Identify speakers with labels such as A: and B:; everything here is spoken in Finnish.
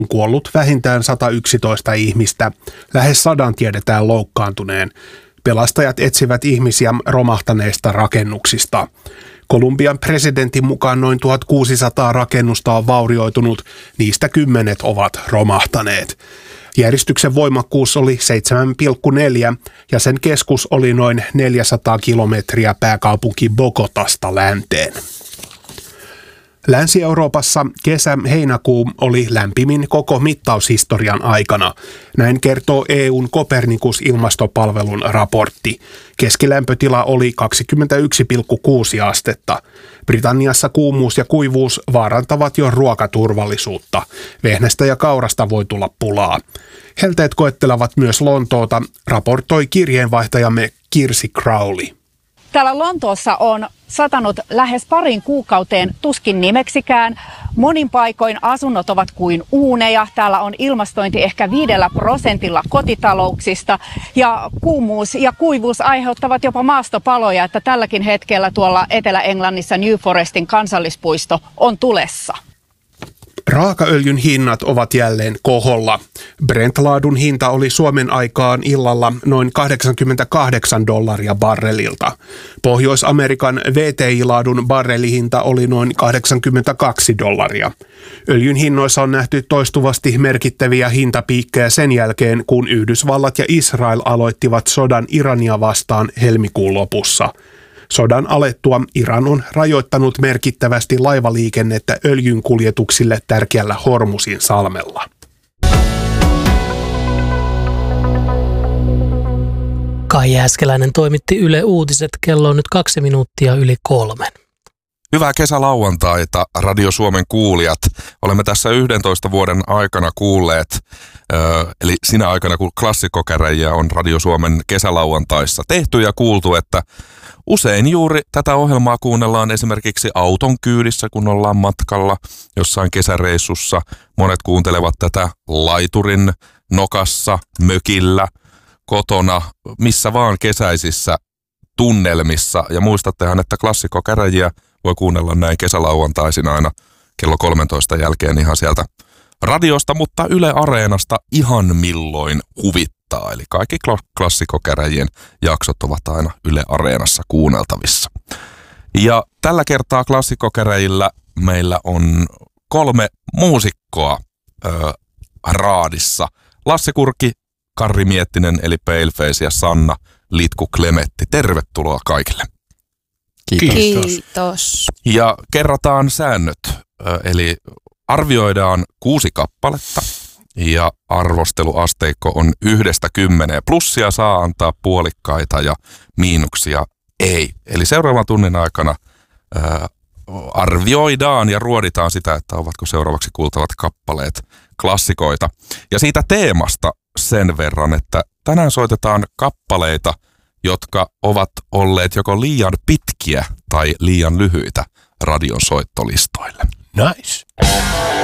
A: On kuollut vähintään 111 ihmistä, lähes 100 tiedetään loukkaantuneen. Pelastajat etsivät ihmisiä romahtaneista rakennuksista. Kolumbian presidentin mukaan noin 1600 rakennusta on vaurioitunut, niistä 10 ovat romahtaneet. Järjestyksen voimakkuus oli 7,4 ja sen keskus oli noin 400 kilometriä pääkaupunki Bogotasta länteen. Länsi-Euroopassa kesä-heinäkuu oli lämpimin koko mittaushistorian aikana. Näin kertoo EU:n Copernicus-ilmastopalvelun raportti. Keskilämpötila oli 21,6 astetta. Britanniassa kuumuus ja kuivuus vaarantavat jo ruokaturvallisuutta. Vehnästä ja kaurasta voi tulla pulaa. Helteet koettelevat myös Lontoota, raportoi kirjeenvaihtajamme Kirsi Crowley.
B: Täällä Lontoossa on satanut lähes parin kuukauteen tuskin nimeksikään. Monin paikoin asunnot ovat kuin uuneja. Täällä on ilmastointi ehkä 5% kotitalouksista. Ja kuumuus ja kuivuus aiheuttavat jopa maastopaloja, että tälläkin hetkellä tuolla Etelä-Englannissa New Forestin kansallispuisto on tulessa.
A: Raakaöljyn hinnat ovat jälleen koholla. Brent-laadun hinta oli Suomen aikaan illalla noin $88 barrelilta. Pohjois-Amerikan WTI-laadun barrelihinta oli noin $82. Öljyn hinnoissa on nähty toistuvasti merkittäviä hintapiikkejä sen jälkeen, kun Yhdysvallat ja Israel aloittivat sodan Irania vastaan helmikuun lopussa. Sodan alettua Iran on rajoittanut merkittävästi laivaliikennettä öljyn kuljetuksille tärkeällä Hormusin salmella.
C: Kai Jääskeläinen toimitti Yle Uutiset, kello on nyt 3:02.
D: Hyvää kesälauantaita, Radio Suomen kuulijat. Olemme tässä 11 vuoden aikana kuulleet, eli sinä aikana kun klassikkokäräjiä on Radio Suomen kesälauantaissa tehty ja kuultu, että usein juuri tätä ohjelmaa kuunnellaan esimerkiksi auton kyydissä, kun ollaan matkalla jossain kesäreissussa. Monet kuuntelevat tätä laiturin nokassa, mökillä, kotona, missä vaan kesäisissä tunnelmissa. Ja muistattehan, että klassikkokäräjiä voi kuunnella näin kesälauantaisin aina kello 13 jälkeen ihan sieltä radiosta, mutta Yle Areenasta ihan milloin huvittaa. Eli kaikki klassikkokäräjien jaksot ovat aina Yle Areenassa kuunneltavissa. Ja tällä kertaa klassikkokäräjillä meillä on 3 muusikkoa raadissa. Lasse Kurki, Karri Miettinen eli Paleface ja Sanna Litku Klemetti. Tervetuloa kaikille.
E: Kiitos.
D: Ja kerrataan säännöt, eli arvioidaan 6 kappaletta ja arvosteluasteikko on 1–10. Plussia saa antaa puolikkaita ja miinuksia ei. Eli seuraavan tunnin aikana arvioidaan ja ruoditaan sitä, että ovatko seuraavaksi kuultavat kappaleet klassikoita. Ja siitä teemasta sen verran, että tänään soitetaan kappaleita, jotka ovat olleet joko liian pitkiä tai liian lyhyitä radion soittolistoille.
A: Nice.